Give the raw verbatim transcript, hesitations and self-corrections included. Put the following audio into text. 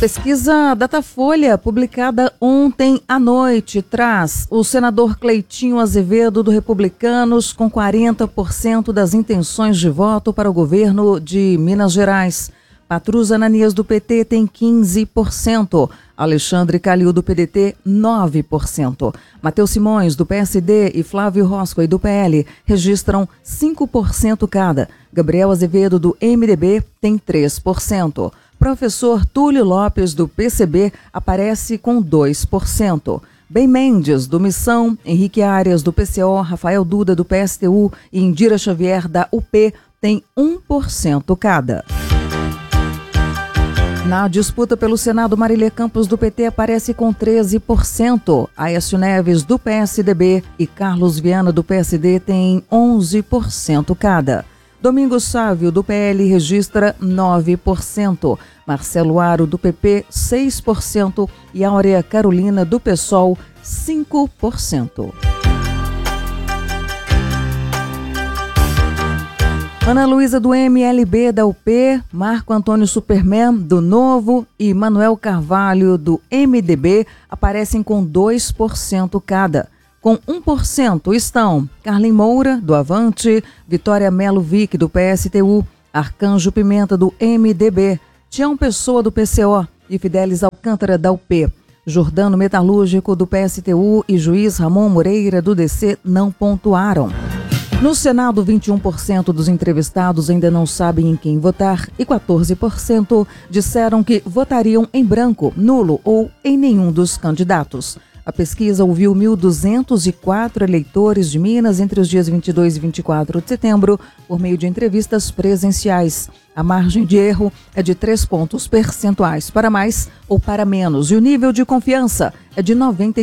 Pesquisa Datafolha, publicada ontem à noite, traz o senador Cleitinho Azevedo, do Republicanos, com quarenta por cento das intenções de voto para o governo de Minas Gerais. Patrus Ananias, do P T, tem quinze por cento. Alexandre Calil, do P D T, nove por cento. Matheus Simões, do P S D, e Flávio Roscoe, do P L, registram cinco por cento cada. Gabriel Azevedo, do M D B, tem três por cento. Professor Túlio Lopes, do P C B, aparece com dois por cento. Ben Mendes, do Missão, Henrique Arias, do P C O, Rafael Duda, do P S T U e Indira Xavier, da U P, tem um por cento cada. Na disputa pelo Senado, Marília Campos, do P T, aparece com treze por cento. Aécio Neves, do P S D B, e Carlos Viana, do P S D, têm onze por cento cada. Domingos Sávio, do P L, registra nove por cento. Marcelo Aro, do P P, seis por cento. E Áurea Carolina, do PSOL, cinco por cento. Ana Luísa, do M L B, da U P, Marco Antônio Superman, do Novo, e Manuel Carvalho, do M D B, aparecem com dois por cento cada. Com um por cento estão Carlin Moura, do Avante, Vitória Melo Vick, do P S T U, Arcanjo Pimenta, do M D B, Tião Pessoa, do P C O, e Fidelis Alcântara, da U P. Jordano Metalúrgico, do P S T U, e Juiz Ramon Moreira, do D C, não pontuaram. No Senado, vinte e um por cento dos entrevistados ainda não sabem em quem votar e quatorze por cento disseram que votariam em branco, nulo ou em nenhum dos candidatos. A pesquisa ouviu mil duzentos e quatro eleitores de Minas entre os dias vinte e dois e vinte e quatro de setembro, por meio de entrevistas presenciais. A margem de erro é de três pontos percentuais para mais ou para menos, e o nível de confiança é de noventa e